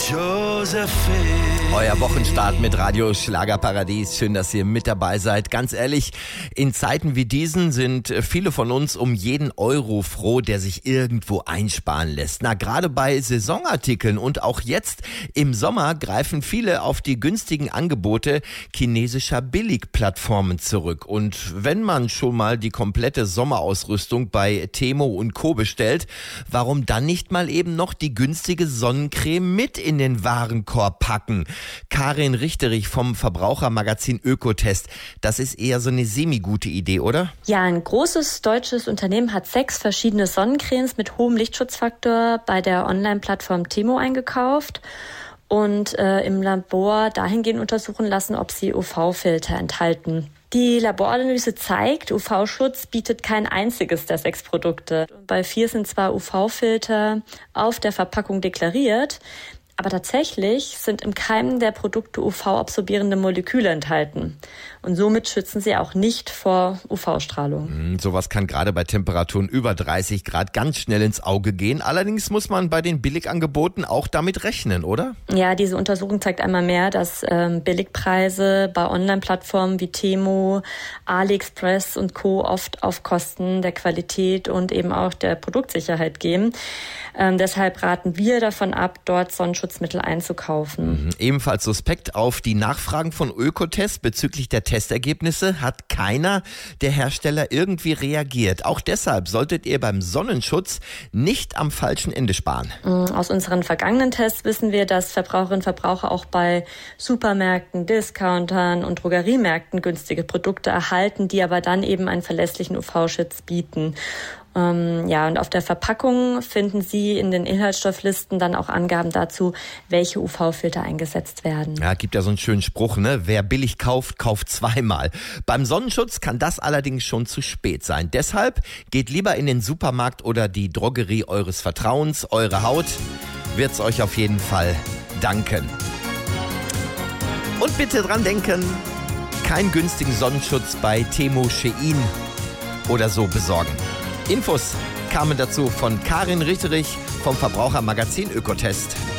Josephine. Euer Wochenstart mit Radio Schlagerparadies. Schön, dass ihr mit dabei seid. Ganz ehrlich, in Zeiten wie diesen sind viele von uns um jeden Euro froh, der sich irgendwo einsparen lässt. Na, gerade bei Saisonartikeln und auch jetzt im Sommer greifen viele auf die günstigen Angebote chinesischer Billigplattformen zurück. Und wenn man schon mal die komplette Sommerausrüstung bei Temo und Co. bestellt, warum dann nicht mal eben noch die günstige Sonnencreme mit in den Warenkorb packen? Karin Richterich vom Verbrauchermagazin Ökotest. Das ist eher so eine semi-gute Idee, oder? Ja, ein großes deutsches Unternehmen hat 6 verschiedene Sonnencremes mit hohem Lichtschutzfaktor bei der Online-Plattform Temo eingekauft und im Labor dahingehend untersuchen lassen, ob sie UV-Filter enthalten. Die Laboranalyse zeigt, UV-Schutz bietet kein einziges der 6 Produkte. Bei 4 sind zwar UV-Filter auf der Verpackung deklariert, aber tatsächlich sind im Keim der Produkte UV-absorbierende Moleküle enthalten. Und somit schützen sie auch nicht vor UV-Strahlung. Sowas kann gerade bei Temperaturen über 30 Grad ganz schnell ins Auge gehen. Allerdings muss man bei den Billigangeboten auch damit rechnen, oder? Ja, diese Untersuchung zeigt einmal mehr, dass Billigpreise bei Online-Plattformen wie Temo, AliExpress und Co. oft auf Kosten der Qualität und eben auch der Produktsicherheit gehen. Deshalb raten wir davon ab, dort Sonnenschutzmittel einzukaufen. Ebenfalls suspekt auf die Nachfragen von Ökotest bezüglich der Testergebnisse hat keiner der Hersteller irgendwie reagiert. Auch deshalb solltet ihr beim Sonnenschutz nicht am falschen Ende sparen. Aus unseren vergangenen Tests wissen wir, dass Verbraucherinnen und Verbraucher auch bei Supermärkten, Discountern und Drogeriemärkten günstige Produkte erhalten, die aber dann eben einen verlässlichen UV-Schutz bieten. Und auf der Verpackung finden Sie in den Inhaltsstofflisten dann auch Angaben dazu, welche UV-Filter eingesetzt werden. Ja, gibt ja so einen schönen Spruch, ne? Wer billig kauft, kauft zweimal. Beim Sonnenschutz kann das allerdings schon zu spät sein. Deshalb geht lieber in den Supermarkt oder die Drogerie eures Vertrauens. Eure Haut wird's euch auf jeden Fall danken. Und bitte dran denken, keinen günstigen Sonnenschutz bei Temo, Shein oder so besorgen. Infos kamen dazu von Karin Richterich vom Verbrauchermagazin Ökotest.